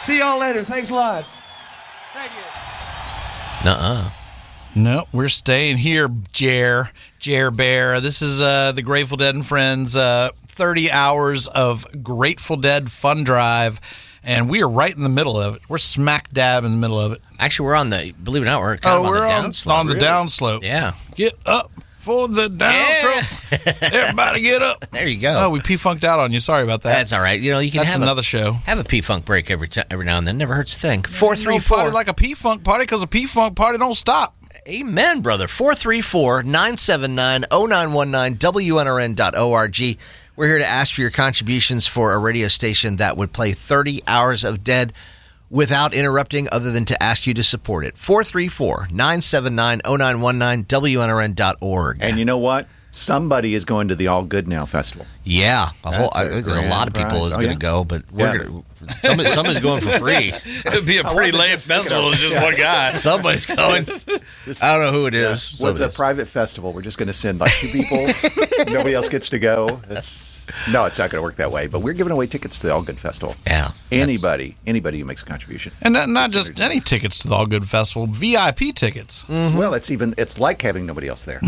See y'all later. Thanks a lot. Thank you. Nuh-uh. No, we're staying here, Jer Bear. This is the Grateful Dead and Friends 30 hours of Grateful Dead fun drive, and we are right in the middle of it. We're smack dab in the middle of it. Actually, we're on the, believe it or not, we're kind of on the downslope. On the downslope. Yeah. Get up for the downstroke. Yeah. Everybody get up. There you go. Oh, we P-funked out on you. Sorry about that. That's all right. You know, you can That's have another show. Have a P-Funk break every now and then. Never hurts a thing. No 434. party like a P-funk party, because a P-funk party don't stop. Amen, brother. 434-979-0919, WNRN.org. We're here to ask for your contributions for a radio station that would play 30 hours of Dead without interrupting, other than to ask you to support it. 434-979-0919, WNRN.org. And you know what? Somebody is going to the All Good Now Festival. Yeah. I think a grand lot of people prize. is Oh, going to yeah. go, but somebody's going for free. It'd be a pretty lame festival. It's just one guy. Somebody's going. I don't know who it is. Well, it's a private festival. We're just going to send like 2 people. Nobody else gets to go. No, it's not going to work that way. But we're giving away tickets to the All Good Festival. Yeah. Anybody who makes a contribution. And not just any tickets to the All Good Festival, VIP tickets. Mm-hmm. Well, it's like having nobody else there.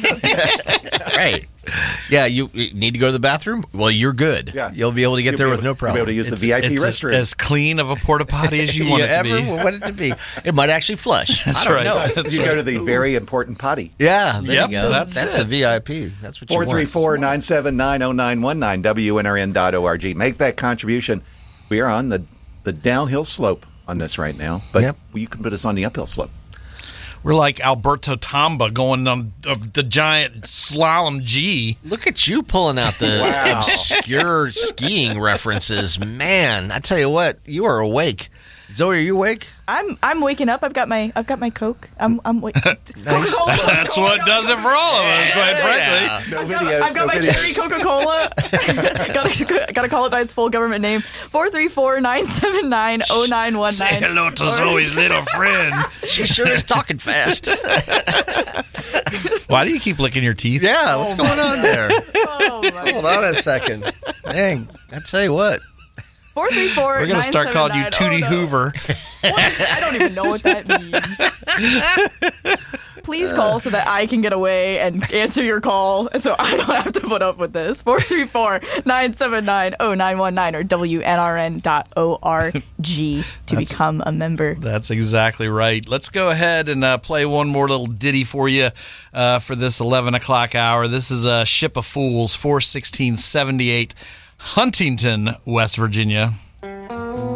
Right. Yeah, you need to go to the bathroom? Well, you're good. Yeah. You'll be able to get there with no problem. You'll be able to use the VIP It's restroom. as clean of a porta potty as you want it to be. want it to be. It might actually flush. That's I don't right. know. You go to the very important potty. Yeah, there Yep, you go. that's That's it. a VIP. That's what you want. 434-979-0919, WNRN.org. Make that contribution. We are on the downhill slope on this right now, but you can put us on the uphill slope. We're like Alberto Tamba going on the giant slalom G. Look at you pulling out the obscure skiing references. Man, I tell you what, you are awake. Zoe, are you awake? I'm waking up. I've got my Coke. I'm waking. Nice. That's what does it for all of us, quite frankly. No videos. I've got my cherry Coca-Cola. gotta call it by its full government name. 434-979-0919. Say hello to Zoe's little friend. She sure is talking fast. Why do you keep licking your teeth? Yeah, what's going on there? Oh, my Hold on a second. Dang, I tell you what. 434. We're going to start calling you Tootie Hoover. I don't even know what that means. Please call so that I can get away and answer your call so I don't have to put up with this. 434-979-0919 or WNRN.org to become a member. That's exactly right. Let's go ahead and play one more little ditty for you for this 11 o'clock hour. This is Ship of Fools, 4/16/78, Huntington, West Virginia.